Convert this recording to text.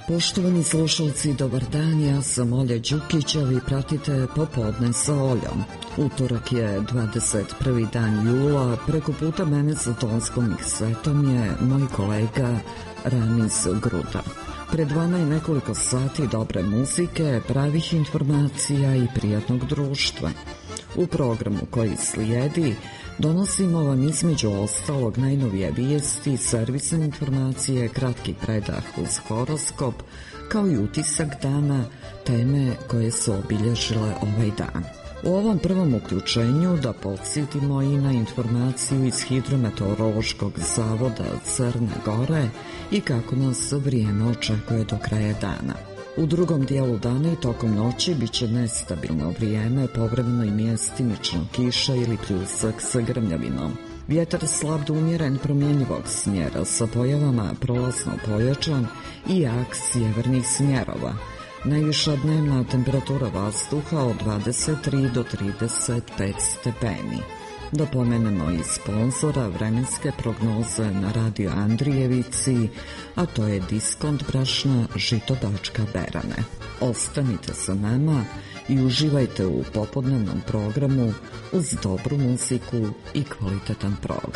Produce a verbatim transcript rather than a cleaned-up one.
Poštovani slušalci, dobar dan, ja sam Olja Đukić, a vi pratite Popodne sa Oljom. Utorak je dvadeset prvi dan jula, preko puta mene sa tonskom miksetom je moj kolega Ramiz Gruda. Pred vama je nekoliko sati dobre muzike, pravih informacija i prijatnog društva. U programu koji slijedi donosimo vam između ostalog najnovije vijesti, servisne informacije, kratki predah uz horoskop, kao i utisak dana, teme koje su obilježile ovaj dan. U ovom prvom uključenju da podsjetimo i na informaciju iz Hidrometeorološkog zavoda Crne Gore i kako nas vrijeme očekuje do kraja dana. U drugom dijelu dana i tokom noći bit će nestabilno vrijeme, povremeno i mjestimično kiša ili pljusak sa grmljavinom. Vjetar slab do umjeren promjenjivog smjera sa pojavama prolazno pojačan i jak sjevernih smjerova. Najviša dnevna temperatura vazduha od dvadeset tri do trideset pet stepeni. Da pomenemo i sponzora vremenske prognoze na Radio Andrijevici, a to je Diskont brašna Žito-Bačka Berane. Ostanite sa nama i uživajte u popodnevnom programu uz dobru muziku i kvalitetan program.